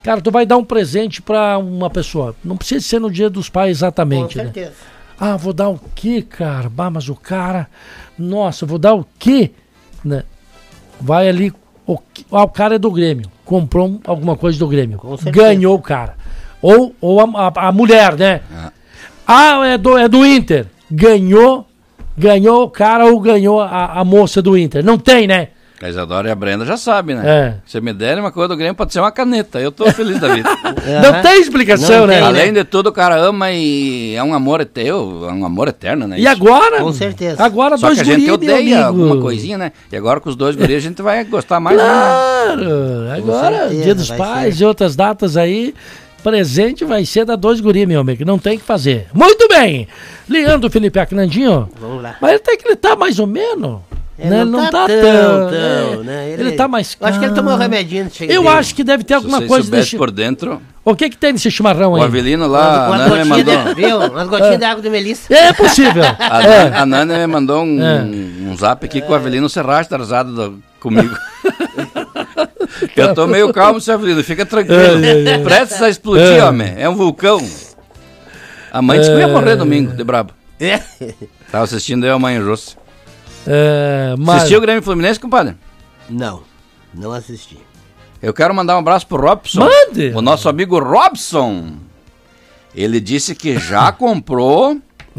Cara, tu vai dar um presente pra uma pessoa. Não precisa ser no Dia dos Pais exatamente, Com certeza. né? Ah, vou dar o quê, cara? Bah, mas o cara... Nossa, vou dar o quê? Né? Vai ali... O cara é do Grêmio. Comprou alguma coisa do Grêmio. Ganhou o cara. Ou a mulher, né? É do Inter. Ganhou o cara ou ganhou a moça do Inter. Não tem, né? A Isadora e a Brenda já sabem, né? É. Se me derem uma coisa do Grêmio, pode ser uma caneta. Eu tô feliz da vida. Não tem explicação, né? Além de tudo, o cara ama e é um amor eterno, né? E agora? Com certeza. Agora Só dois que a gente guri, meu odeia amigo. alguma coisinha, né? E agora com os dois guris a gente vai gostar mais. Claro! Agora, certeza, Dia dos vai Pais ser. e outras datas aí, presente vai ser da dois guri, meu amigo. Não tem o que fazer. Muito bem! Leandro Felipe Aquinandinho. Vamos lá. Mas até que ele tá mais ou menos. Né? Não tá tão, né? Ele tá mais Eu acho que ele tomou um calmo. remedinho. Eu acho que deve ter Se alguma vocês coisa soubessem desse... por dentro, O que tem nesse chimarrão o aí? Avelino lá, a Umas Nana me gotinhas mandou... de, viu? Umas gotinhas de água de melissa. É possível. A Nana me mandou um zap aqui com o Avelino Serracho atrasado comigo. Eu tô meio calmo, seu Avelino, fica tranquilo. Prestes a explodir, homem. É um vulcão. A mãe disse que eu ia morrer domingo, de brabo. Tava assistindo eu, a mãe Rosso. Mas... Assistiu o Grêmio Fluminense, compadre? Não assisti. Eu quero mandar um abraço pro Robson. Mande! O nosso amigo Robson. Ele disse que já comprou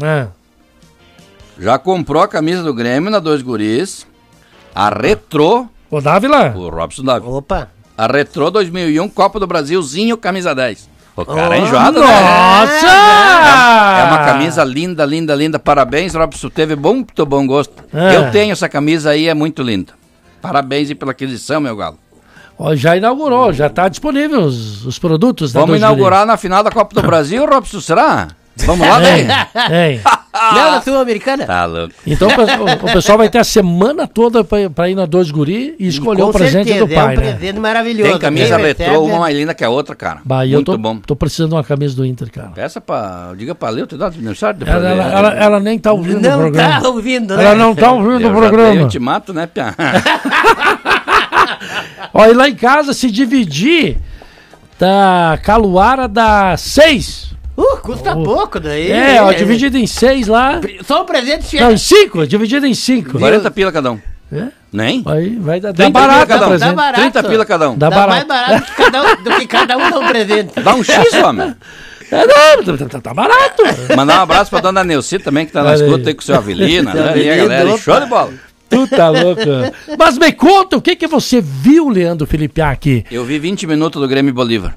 a camisa do Grêmio na Dois Guris. A Retrô. O Dávila? O Robson Dávila. Opa. A Retrô 2001, Copa do Brasilzinho, camisa 10. O cara é enjoado, né? Nossa! É uma camisa linda, linda, linda. Parabéns, Robson. Teve muito bom gosto. Eu tenho essa camisa aí, é muito linda. Parabéns aí pela aquisição, meu galo. Ó, já inaugurou, já tá disponível os produtos da Vamos Dois inaugurar na final da Copa do Brasil, Robson, será? Vamos lá, Guri. velho? Não, na Sul-Americana. Tá louco. Então o pessoal vai ter a semana toda pra ir na Dois Guri e escolher Com o presente certeza, do pai, é um né? presente maravilhoso. Tem camisa Quem retrô, recebe, uma mais linda que a outra, cara. Bah, eu muito bom. tô precisando de uma camisa do Inter, cara. Peça diga pra Leo, te dá aniversário depois. Ela nem tá ouvindo o Não programa. tá ouvindo, né? Ela não tá ouvindo o Eu programa. te mato, né, Pia? Ó, e lá em casa, se dividir, da Caluara dá 6. Custa pouco daí. Ó, dividido em 6 lá. Só o presente chega. Não, em 5, dividido em 5. 40 pila cada um. É? Nem? Aí vai dar 30 barato pila cada um. presente. Dá barato. 30 pila cada um. Dá Dá mais barato. barato do que cada um dá um presente. Dá um X, homem. Tá barato. Mandar um abraço pra dona Neuci também, que tá na Olha escuta aí. aí com o seu Avelino, né? E a Avelino, galera, opa. show de bola. Tu tá louco. Mas me conta, o que você viu, Leandro Felipe, aqui? Eu vi 20 minutos do Grêmio e Bolívar.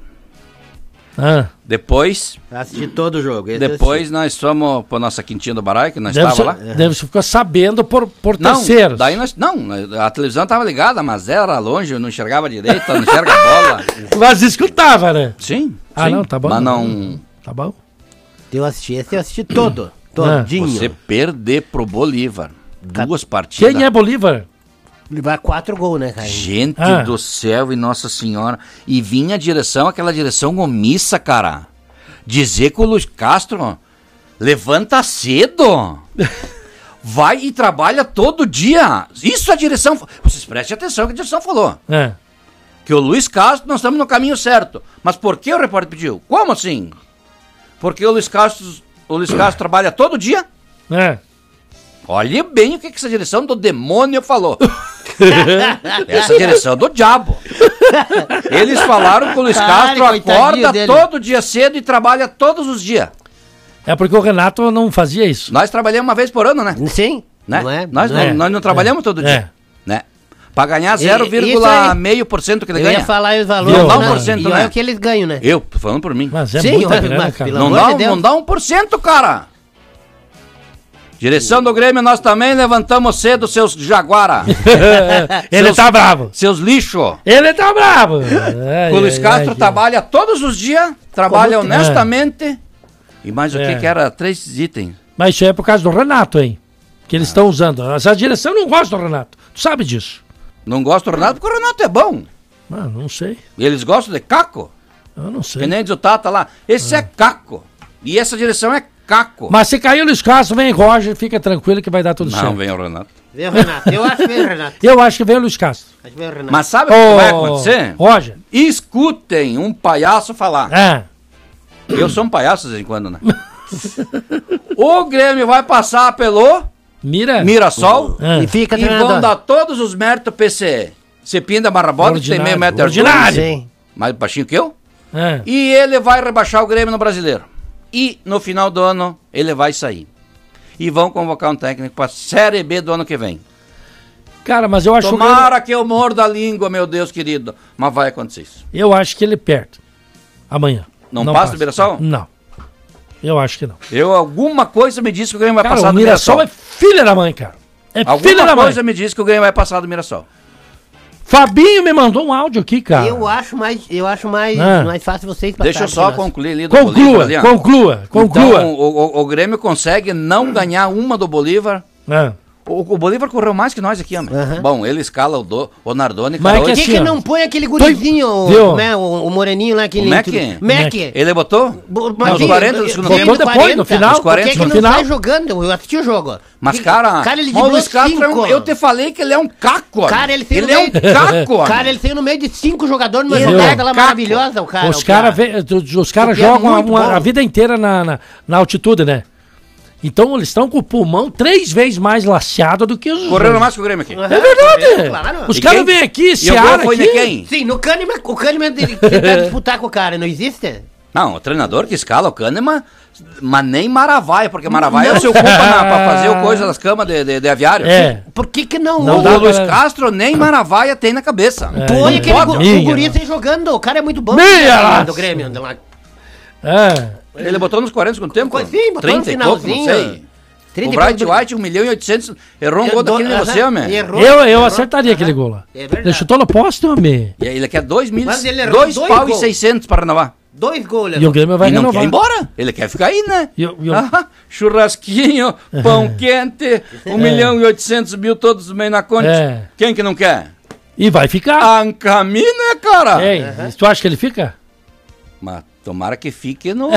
Depois Assisti todo o jogo. nós fomos pra nossa quintinha do Baraio, que nós Deve estava lá. você ficar sabendo por Não, terceiros. daí a televisão tava ligada, mas era longe, eu não enxergava direito, não enxerga a bola. Mas escutava, né? Sim. Ah, sim, não, tá bom. Mas não... Tá bom. Eu assisti todo. Todinho. Você perder pro Bolívar. 2 partidas. Quem é Bolívar? Levar 4 gols, né, cara? Gente do céu e Nossa Senhora. E vinha a direção, aquela direção omissa, cara. Dizer que o Luiz Castro levanta cedo. Vai e trabalha todo dia. Isso a direção... Vocês prestem atenção que a direção falou. Que o Luiz Castro, nós estamos no caminho certo. Mas por que o repórter pediu? Como assim? Porque o Luiz Castro trabalha todo dia? Olhe bem o que essa direção do demônio falou. Essa direção do diabo. Eles falaram que o Luiz Castro acorda todo dia cedo e trabalha todos os dias. É porque o Renato não fazia isso. Nós trabalhamos uma vez por ano, né? Sim. Né? Não é? Nós não trabalhamos todo dia. Né? Pra ganhar Isso aí. 0,5% que ele Eu ganha. ia falar os valores. Não dá Não, 1%, e né? olha o que eles ganham, né? Eu, tô falando por mim. Mas é Sim, muita mas grana, cara. pelo Não amor dá, de Deus. não dá 1%, cara. Direção do Grêmio, nós também levantamos cedo, seus jaguara. Ele tá bravo. Seus lixo. Ele tá bravo. O Luiz Castro trabalha todos os dias, trabalha honestamente. E mais o que era? 3 itens. Mas isso é por causa do Renato, hein? Que eles estão usando. Essa direção não gosta do Renato. Tu sabe disso. Não gosta do Renato porque o Renato é bom. Não sei. Eles gostam de caco. Eu não sei. Que nem diz o Tata lá. Esse é caco. E essa direção é caco. Mas se cair o Luiz Castro, vem Roger, fica tranquilo que vai dar tudo certo. Não, vem o Renato. Vem o Renato. Eu acho que vem o Renato. Eu acho que vem o Luiz Castro. Acho que vem o Renato. Mas sabe o que vai acontecer? Roger. Escutem um palhaço falar. É. Eu sou um palhaço de vez em quando, né? O Grêmio vai passar pelo Mirassol E fica e vão dar todos os méritos PCE. Cepinda Marrabota, que tem meio metro de ordinário. Sim. mais baixinho que eu. É. E ele vai rebaixar o Grêmio no Brasileiro. E no final do ano ele vai sair. E vão convocar um técnico para a Série B do ano que vem. Cara, mas eu acho Tomara que eu morda a língua, meu Deus querido. Mas vai acontecer isso. Eu acho que ele perde. Amanhã. Não passa do Mirassol? Não. Eu acho que não. Alguma coisa me disse que o Grêmio vai Cara, passar o do Mirassol. Mirassol é filha da mãe, cara. É filha da Alguma mãe. coisa me disse que o Grêmio vai passar do Mirassol. Fabinho me mandou um áudio aqui, cara. Eu acho mais fácil vocês passarem. Deixa eu só que nós. concluir ali do Bolívar. Ali, ó. Conclua. Então, o Grêmio consegue não ganhar uma do Bolívar. É. O Bolívar correu mais que nós aqui, homem. Bom, ele escala o Nardoni. Mas Por que não põe aquele gurizinho, Viu? né, o moreninho lá, aquele... O Mac? Ele botou? Mas Nos 40 do segundo tempo. Depois, no final. Nos 40 Por que no não final. sai jogando? Eu assisti o jogo. Mas, cara, ele o driblou Luiz Castro, 5. eu te falei que ele é um caco. Homem. Cara, ele tem ele no é meio... um caco. Homem. Cara, ele tem no meio de 5 jogadores numa Ele jogada é um lá caco. maravilhosa, o cara. Os caras jogam muito a bom. vida inteira na altitude, né? Então eles estão com o pulmão 3 vezes mais laceado do que os... Correram mais que o Grêmio aqui. É verdade. Claro. Os E caras quem? vêm aqui, E o Seara gol foi de aqui. quem? Sim, no Kahneman, o Kahneman tentar disputar com o cara, não existe? Não, o treinador que escala o Kahneman, mas nem Maravaia, porque Maravaia se ocupa pra fazer o coisa das camas de aviário. É. Por que não? Não O dá Luiz pra- Castro nem Maravaia tem na cabeça. Põe É, aquele pode. o guri sem jogando, o cara é muito bom. Meia do Grêmio. É. Ele botou nos 40 segundos tempo? Sim, botou no 30 e pouco, não finalzinho. sei. O Bright White, 1.800.000, errou um gol daquele de você, homem. Eu acertaria aquele gol lá. É verdade. Ele chutou no poste, homem. E aí ele quer 2 mil, Mas ele errou 2 dois pau e gols. 600 para renovar. 2 gols, E o Grêmio vai E não renovar. quer ir embora. Ele quer ficar aí, né? E o- Ah, churrasquinho, pão quente, 1.800.000 todos meio na conta. É. Quem que não quer? E vai ficar. Ancamina, cara. Ei, tu acha que ele fica? Mas tomara que fique no...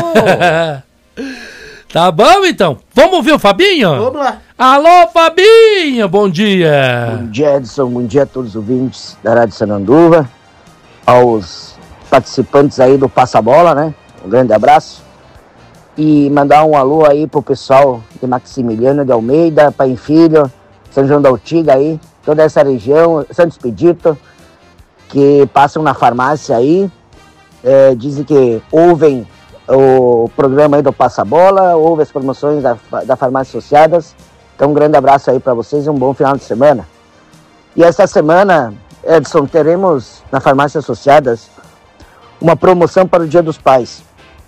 Tá bom, então. Vamos ouvir o Fabinho? Vamos lá. Alô, Fabinho, bom dia. Bom dia, Edson. Bom dia a todos os ouvintes da Rádio Sananduva, aos participantes aí do Passa Bola, né? Um grande abraço. E mandar um alô aí pro pessoal de Maximiliano de Almeida, Pai Filho, São João da Ortiga aí, toda essa região, Santo Expedito, que passam na farmácia aí, dizem que ouvem o programa aí do Passa Bola, ouvem as promoções da Farmácia Associadas. Então um grande abraço aí para vocês e um bom final de semana. E essa semana, Edson, teremos na Farmácia Associadas uma promoção para o Dia dos Pais.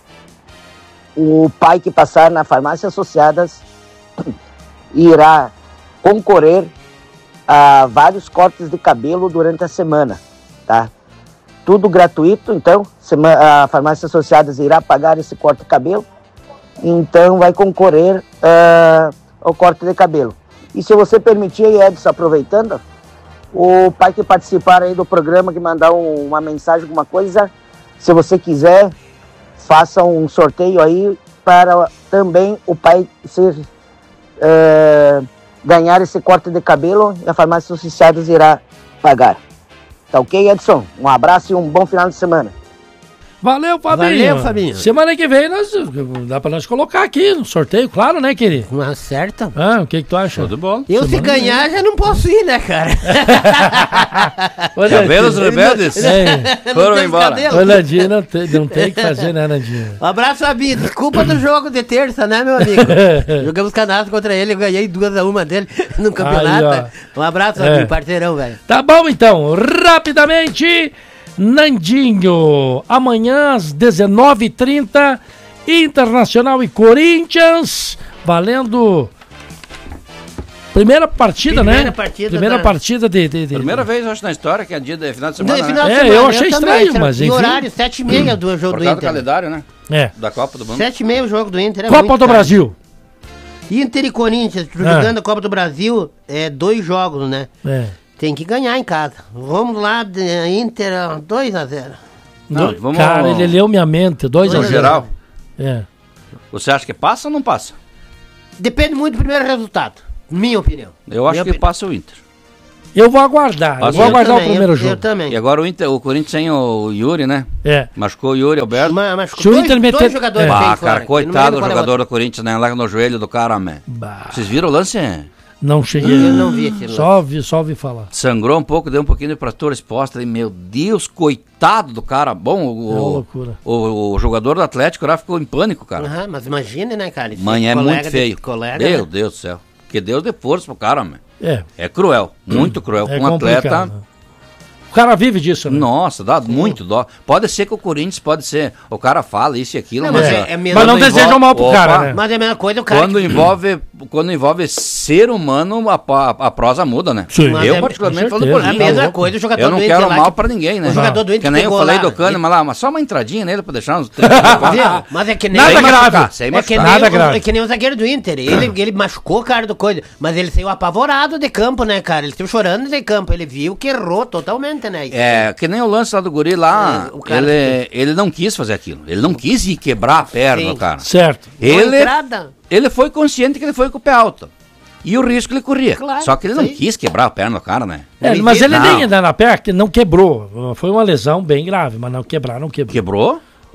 O pai que passar na Farmácia Associadas irá concorrer a vários cortes de cabelo durante a semana, tá? Tudo gratuito, então a Farmácia Associadas irá pagar esse corte de cabelo, então vai concorrer ao corte de cabelo. E se você permitir, Edson, aproveitando, o pai que participar aí do programa, que mandar uma mensagem, alguma coisa, se você quiser, faça um sorteio aí para também o pai ganhar esse corte de cabelo e a Farmácia Associadas irá pagar. Tá ok, Edson? Um abraço e um bom final de semana. Valeu, Fabinho. Valeu, Fabinho. Semana que vem dá pra nós colocar aqui no sorteio, claro, né, querido? Uma certa. Ah, o que tu acha? Tudo bom. Eu se ganhar já não posso ir, né, cara? Cabelos rebeldes foram tem embora. cabelo. Ô, Nandinho, não tem o que fazer, né, Nandinho? Um abraço, Fabinho. Desculpa do jogo de terça, né, meu amigo? Jogamos canastra contra ele, eu ganhei 2-1 dele no campeonato. Aí, Um abraço, Fabinho, parceirão, velho. Tá bom, então. Rapidamente, Nandinho. Amanhã, às 19h30, Internacional e Corinthians. Valendo... Primeira partida, né? Primeira partida de... Primeira vez, acho, na história que é dia de final de semana, Final né? de semana, eu achei também, estranho, mas E enfim. horário, 7h30 do jogo Por do causa do Inter. calendário, né? É. Da Copa do Mundo. 7h30 o jogo do Inter. Copa muito do tarde. Brasil. Inter e Corinthians, jogando a Copa do Brasil, 2 jogos, né? É. Tem que ganhar em casa. Vamos lá, Inter 2-0. Não, vamos- Cara, ele leu minha mente. 2 a No 0. geral, É. você acha que passa ou não passa? Depende muito do primeiro resultado. Minha opinião. Eu acho que passa o Inter. Eu vou aguardar. Eu vou aguardar o primeiro jogo. Eu também. E agora o Corinthians sem o Yuri, né? É. Machucou o Yuri, Alberto. Se o Inter meter... dois jogadores Cara, coitado do jogador do Corinthians, né? Lá no joelho do cara, man. Vocês viram o lance? Não cheguei. Eu não vi esse lance. Só ouvi falar. Sangrou um pouco, deu um pouquinho de fratura exposta. E, meu Deus, coitado do cara. Bom, loucura. O jogador do Atlético lá ficou em pânico, cara. Mas imagine, né, cara? Mãe, é muito feio. Meu né? Deus do céu. Que Deus dê força pro cara, man. É cruel, muito cruel. É com um atleta. Né? O cara vive disso, né? Nossa, dá muito dó. Pode ser que o Corinthians, pode ser. O cara fala isso e aquilo, não, mas mas não desejam mal pro cara, né? Mas é a mesma coisa o cara. Quando envolve ser humano, a prosa muda, né? Sim. Eu, particularmente, falo do Corinthians. A mesma coisa o jogador do Inter. Eu não quero mal pra ninguém, né? O jogador do Inter. Que nem eu falei do Kahneman lá, mas só uma entradinha nele pra deixar uns. Mas é que nem. Nada grave. É que nem o zagueiro do Inter. Ele machucou o cara do coisa. Mas ele saiu apavorado de campo, né, cara? Ele saiu chorando de campo. Ele viu que errou totalmente, né? Que nem o lance lá do guri lá, ele não quis fazer aquilo. Ele não quis ir quebrar a perna, cara. Certo. Ele foi consciente que ele foi com o pé alto. E o risco ele corria. Claro, só que ele não quis quebrar a perna do cara, né? Mas ele nem ainda na perna, não quebrou. Foi uma lesão bem grave, mas não quebrou.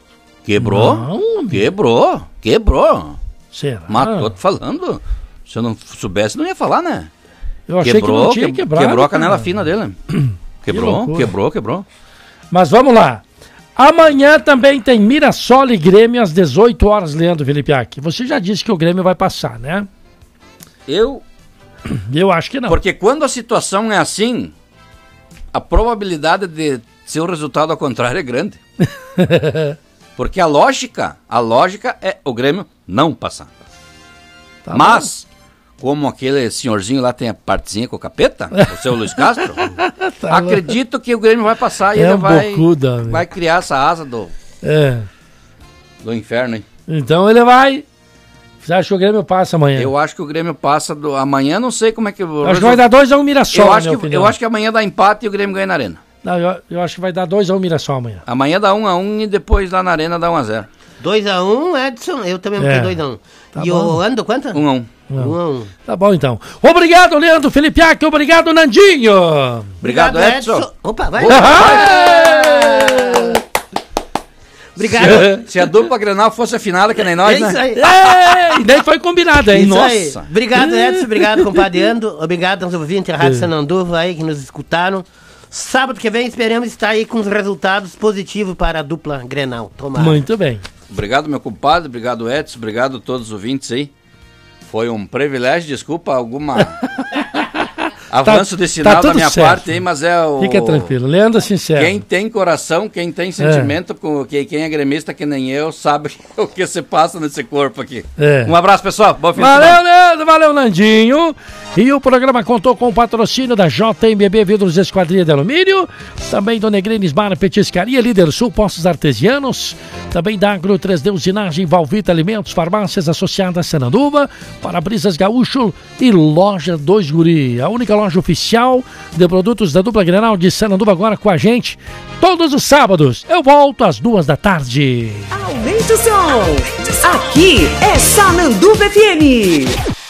Quebrou. Será? Mas tô te falando. Se eu não soubesse, não ia falar, né? Eu achei que não tinha quebrado. Quebrou a canela fina dele. Quebrou. Mas vamos lá. Amanhã também tem Mirassol e Grêmio às 18 horas, Leandro Filipiak. Você já disse que o Grêmio vai passar, né? Eu acho que não. Porque quando a situação é assim, a probabilidade de ser o resultado ao contrário é grande. Porque a lógica é o Grêmio não passar. Tá mas... Bom. Como aquele senhorzinho lá tem a partezinha com o capeta, o seu Luiz Castro, acredito que o Grêmio vai passar e ele vai criar essa asa do inferno, hein? Então ele vai... Você acha que o Grêmio passa amanhã? Eu acho que o Grêmio passa amanhã, não sei como é que... Acho que vai dar 2-1 Mirassol, eu acho que amanhã dá empate e o Grêmio ganha na Arena. Não, eu acho que vai dar 2-1 Mirassol amanhã. Amanhã dá 1-1 e depois lá na Arena dá 1-0. 2-1, Edson, eu também botei 2-1. Tá e bom. o Ando, quanto? 1-1. 1-1. Tá bom, então. Obrigado, Leandro Filipiak. Obrigado, Nandinho. Obrigado, Edson. Opa, vai. Obrigado. Se a dupla Grenal fosse afinada, que nem nós, né? Isso aí. E nem foi combinado, hein? Isso Nossa. aí. Obrigado, Edson. Obrigado, compadre Ando. Obrigado aos ouvintes da Rádio Sananduva aí que nos escutaram. Sábado que vem esperamos estar aí com os resultados positivos para a dupla Grenal. Tomara. Muito bem. Obrigado, meu compadre. Obrigado, Edson. Obrigado a todos os ouvintes aí. Foi um privilégio, desculpa alguma avanço de sinal da minha parte aí, mas é o... Fica tranquilo, Leandro sincero. Quem tem coração, quem tem sentimento, quem é gremista que nem eu, sabe o que se passa nesse corpo aqui. Um abraço, pessoal. Bom fim de semana. Valeu, Leandro. Valeu, Nandinho. E o programa contou com o patrocínio da JMBB Vidros Esquadria de Alumínio, também do Negrines Bar Petiscaria, Líder Sul Postos Artesianos, também da Agro 3D Usinagem, Valvita Alimentos, Farmácias Associadas Sananduva, Para-Brisas Gaúcho e Loja 2 Guri, a única loja oficial de produtos da dupla Grenal de Sananduva, agora com a gente todos os sábados. Eu volto às 14h. Aumente o som. Aqui é Sananduva FM.